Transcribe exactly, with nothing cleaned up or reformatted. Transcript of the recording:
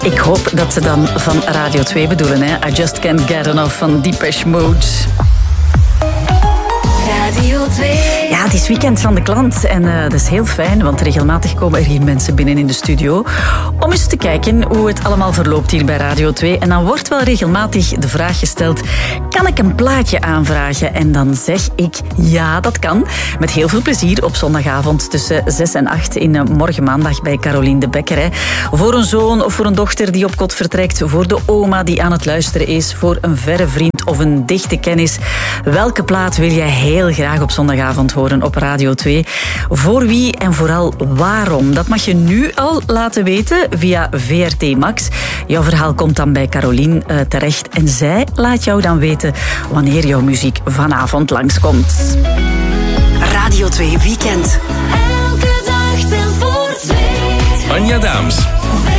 Ik hoop dat ze dan van Radio twee bedoelen. Hè? I Just Can't Get Enough van Depeche Mode. Radio twee. Ja, het is weekend van de klant en uh, dat is heel fijn, want regelmatig komen er hier mensen binnen in de studio om eens te kijken hoe het allemaal verloopt hier bij Radio twee. En dan wordt wel regelmatig de vraag gesteld, kan ik een plaatje aanvragen? En dan zeg ik, ja, dat kan. Met heel veel plezier op zondagavond tussen zes en acht in uh, morgen maandag bij Caroline de Bekker. Hè. Voor een zoon of voor een dochter die op kot vertrekt, voor de oma die aan het luisteren is, voor een verre vriend of een dichte kennis. Welke plaat wil jij heel graag op zondagavond horen op Radio twee? Voor wie en vooral waarom? Dat mag je nu al laten weten via V R T Max. Jouw verhaal komt dan bij Caroline uh, terecht en zij laat jou dan weten wanneer jouw muziek vanavond langskomt. Radio twee Weekend. Elke dag ten voor twee. Anja Daams.